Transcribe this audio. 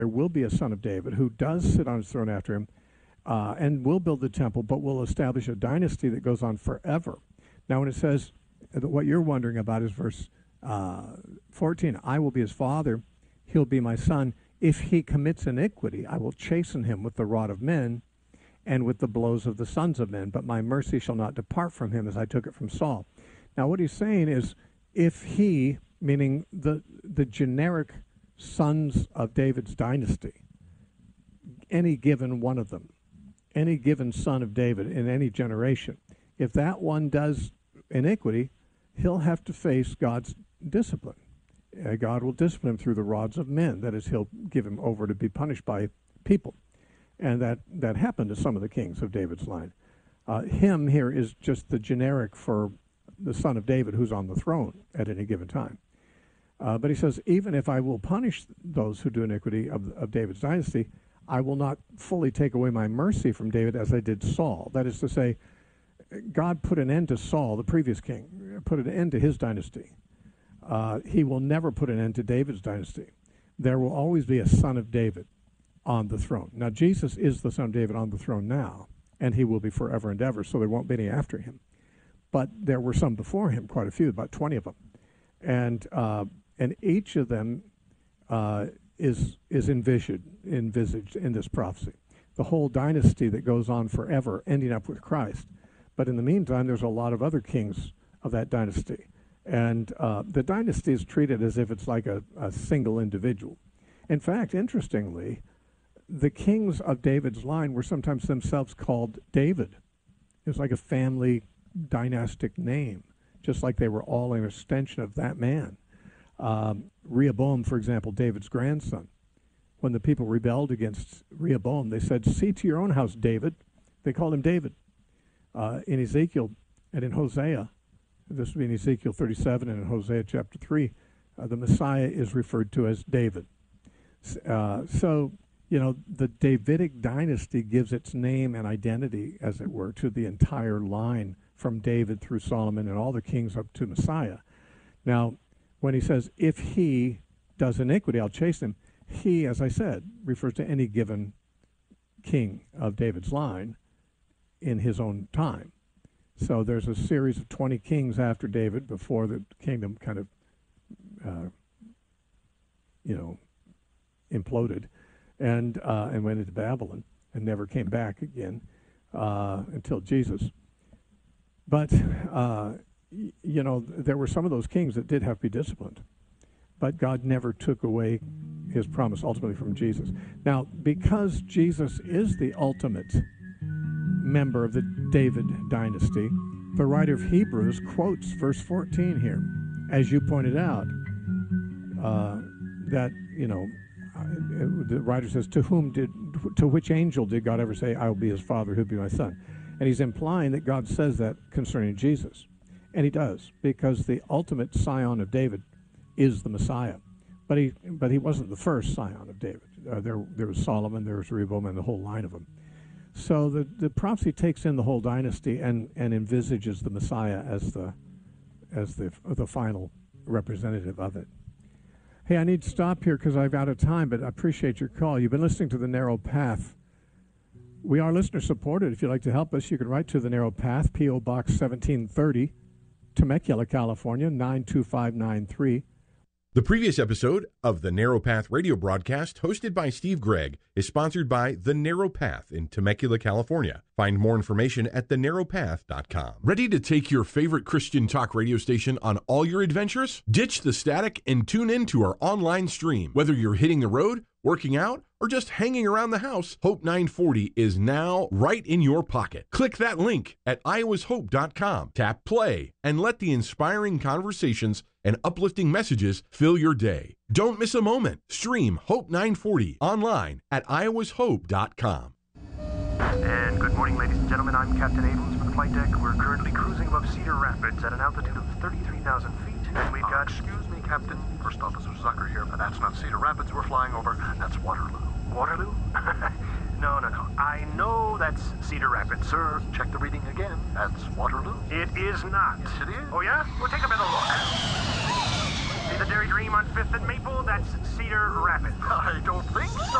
there will be a son of David who does sit on his throne after him, and will build the temple, but will establish a dynasty that goes on forever. Now, when it says, what you're wondering about is verse 14, I will be his father, he'll be my son. If he commits iniquity, I will chasten him with the rod of men and with the blows of the sons of men, but my mercy shall not depart from him as I took it from Saul. Now, what he's saying is, if he, meaning the generic sons of David's dynasty, any given one of them, any given son of David in any generation, if that one does iniquity, he'll have to face God's discipline. God will discipline him through the rods of men. That is, he'll give him over to be punished by people. And that happened to some of the kings of David's line. Him here is just the generic for the son of David who's on the throne at any given time. But he says, even if I will punish those who do iniquity of David's dynasty, I will not fully take away my mercy from David as I did Saul. That is to say, God put an end to Saul, the previous king, put an end to his dynasty. He will never put an end to David's dynasty. There will always be a son of David on the throne. Now, Jesus is the son of David on the throne now, and he will be forever and ever, so there won't be any after him. But there were some before him, quite a few, about 20 of them. And each of them is envisaged in this prophecy. The whole dynasty that goes on forever, ending up with Christ. But in the meantime, there's a lot of other kings of that dynasty. And the dynasty is treated as if it's like a single individual. In fact, interestingly, the kings of David's line were sometimes themselves called David. It was like a family dynastic name, just like they were all an extension of that man. Rehoboam, for example, David's grandson. When the people rebelled against Rehoboam, they said, see to your own house, David. They called him David. In Ezekiel and in Hosea, this would be in Ezekiel 37 and in Hosea chapter 3, the Messiah is referred to as David. So, the Davidic dynasty gives its name and identity, as it were, to the entire line from David through Solomon and all the kings up to Messiah. Now, when he says, if he does iniquity, I'll chasten him, he, as I said, refers to any given king of David's line in his own time. So there's a series of 20 kings after David before the kingdom kind of, imploded and went into Babylon and never came back again until Jesus. But, there were some of those kings that did have to be disciplined. But God never took away his promise ultimately from Jesus. Now, because Jesus is the ultimate member of the David dynasty, the writer of Hebrews quotes verse 14 here. As you pointed out, that, the writer says, to which angel did God ever say, I will be his father, he'll be my son? And he's implying that God says that concerning Jesus. And he does, because the ultimate scion of David is the Messiah. But he wasn't the first scion of David. There was Solomon, there was Rehoboam, and the whole line of them. So the prophecy takes in the whole dynasty and envisages the Messiah as the final representative of it. Hey, I need to stop here because I've out of time, but I appreciate your call. You've been listening to The Narrow Path. We are listener supported. If you'd like to help us, you can write to The Narrow Path, P.O. Box 1730, Temecula, California, 92593. The previous episode of the Narrow Path radio broadcast, hosted by Steve Gregg, is sponsored by The Narrow Path in Temecula, California. Find more information at thenarrowpath.com. Ready to take your favorite Christian talk radio station on all your adventures? Ditch the static and tune in to our online stream. Whether you're hitting the road, working out, or just hanging around the house, Hope 940 is now right in your pocket. Click that link at iowashope.com, tap play, and let the inspiring conversations and uplifting messages fill your day. Don't miss a moment. Stream Hope 940 online at iowashope.com. And good morning, ladies and gentlemen. I'm Captain Abrams for the flight deck. We're currently cruising above Cedar Rapids at an altitude of 33,000 feet. And we've got... Excuse me, Captain. First Officer Zucker here. That's not Cedar Rapids we're flying over. That's Waterloo. Waterloo? No. I know that's Cedar Rapids. Sir, check the reading again. That's Waterloo. It is not. Yes, it is. Oh, yeah? Well, take a better look. See the Dairy Dream on 5th and Maple? That's Cedar Rapids. I don't think so.